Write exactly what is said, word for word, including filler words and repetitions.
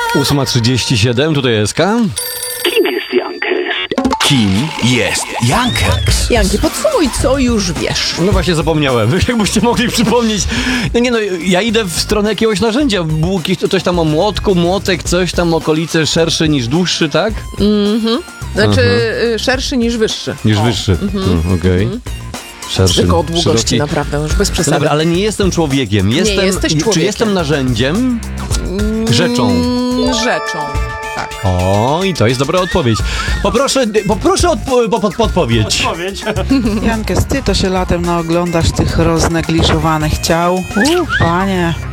ósma trzydzieści siedem, tutaj jest K. Kim jest Jankes? Kim jest Jankes? Janki, podsumuj, co już wiesz. No właśnie zapomniałem, jakbyście mogli przypomnieć. No nie no, ja idę w stronę jakiegoś narzędzia. Było jakieś- coś tam o młotku, młotek, coś tam okolice szerszy niż dłuższy, tak? Mhm. Znaczy Aha. y, szerszy niż wyższy. Niż wyższy. Mm, Okej. Szerszy. Tylko o długości szeroki. naprawdę, już bez No przesady. dobra, ale nie jestem człowiekiem. Jestem, jesteś Czy człowiekiem. jestem narzędziem? Rzeczą. Mm, rzeczą, tak. O, i to jest dobra odpowiedź. Poproszę, poproszę odpo- po- po- podpowiedź. Jankes, ty to się latem naoglądasz tych roznegliżowanych ciał. U, panie.